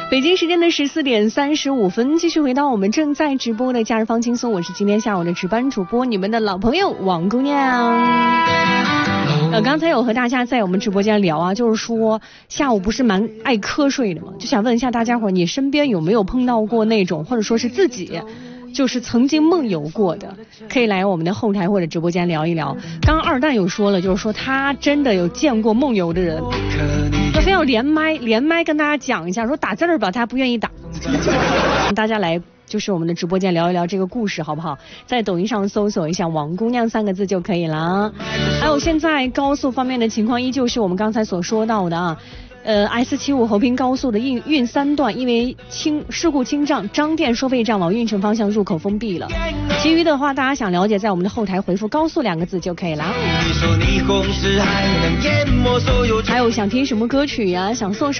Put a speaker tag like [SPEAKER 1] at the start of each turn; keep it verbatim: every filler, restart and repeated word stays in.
[SPEAKER 1] 北京时间的十四点三十五分，继续回到我们正在直播的假日放轻松，我是今天下午的值班主播，你们的老朋友王姑娘。呃，刚才有和大家在我们直播间聊啊，就是说下午不是蛮爱瞌睡的嘛，就想问一下大家伙，你身边有没有碰到过那种，或者说是自己就是曾经梦游过的，可以来我们的后台或者直播间聊一聊。刚刚二蛋有说了，就是说他真的有见过梦游的人，他非要连麦连麦跟大家讲一下，说打字儿吧，他不愿意打。大家来就是我们的直播间聊一聊这个故事好不好？在抖音上搜索一下王姑娘三个字就可以了。还有现在高速方面的情况依旧是我们刚才所说到的啊，呃 S 七五 侯滨高速的运运三段因为轻事故清障，张店收费站往运城方向入口封闭了。其余的话大家想了解，在我们的后台回复高速两个字就可以了。还有想听什么歌曲呀、啊，想送